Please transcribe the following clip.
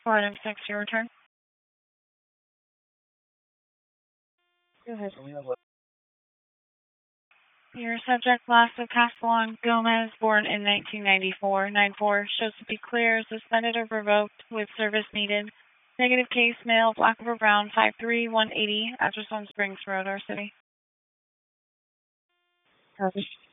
Item 6, your return. Go ahead. Your subject, Velasco Castellon Gomez, born in 1994. 9-4 shows to be clear, suspended or revoked with service needed. Negative case, male, black over brown, 5'3", 180, address on Springs Road, our city. Copy.